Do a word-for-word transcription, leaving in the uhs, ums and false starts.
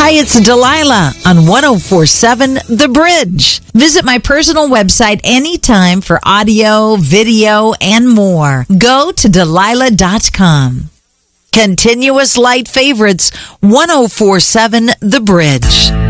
Hi, it's Delilah on one oh four point seven The Bridge. Visit my personal website anytime for audio, video, and more. Go to Delilah dot com. Continuous Light Favorites, one oh four point seven The Bridge.